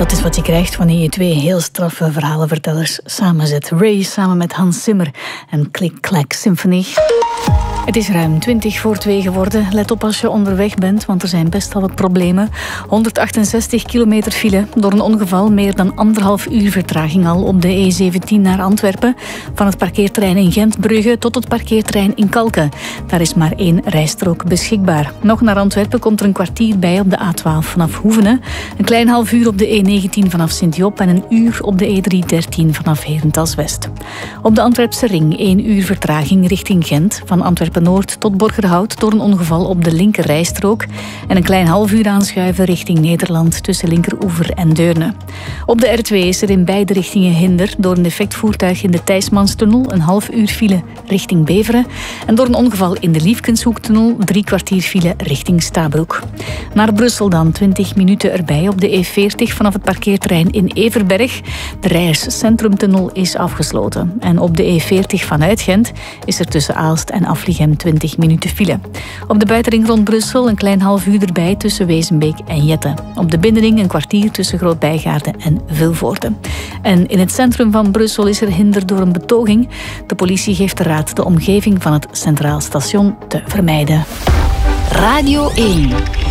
Dat is wat je krijgt wanneer je twee heel straffe verhalenvertellers samenzet. Ray samen met Hans Zimmer en Click Clack Symphony. Het is ruim 2:20 geworden. Let op als je onderweg bent, want er zijn best wel wat problemen. 168 kilometer file door een ongeval. Meer dan 1,5 uur vertraging al op de E17 naar Antwerpen. Van het parkeerterrein in Gent-Brugge tot het parkeerterrein in Kalken. Daar is maar 1 rijstrook beschikbaar. Nog naar Antwerpen komt er een kwartier bij op de A12 vanaf Hoevenen. Een klein half uur op de E19 vanaf Sint-Job en een uur op de E313 vanaf Herentals-West. Op de Antwerpse ring 1 uur vertraging richting Gent. Van Antwerpen-Noord tot Borgerhout door een ongeval op de linker rijstrook. En een klein half uur aanschuiven richting Nederland tussen Linkeroever en Deurne. Op de R2 is er in beide richtingen hinder door een defect voertuig in de Thijsmanstunnel. Een half uur file richting Beveren. En door een ongeval in de Liefkenshoektunnel 3 kwartier file richting Stabroek. Naar Brussel dan 20 minuten erbij op de E40 vanaf het parkeerterrein in Everberg. De Rijers Centrumtunnel is afgesloten. En op de E40 vanuit Gent is er tussen Aalst en Afligem 20 minuten file. Op de buitenring rond Brussel een klein half uur erbij tussen Wezenbeek en Jette. Op de binnenring een kwartier tussen Groot-Bijgaarden en Vilvoorde. En in het centrum van Brussel is er hinder door een betoging. De politie geeft de raad de omgeving van het Centraal Station te vermijden. Radio 1.